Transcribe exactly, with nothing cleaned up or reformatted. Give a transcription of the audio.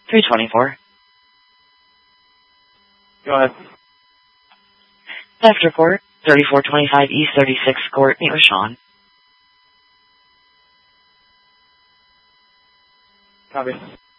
three twenty-four. Go ahead. Theft report, thirty-four twenty-five East thirty-sixth Court, meet with Sean. Copy.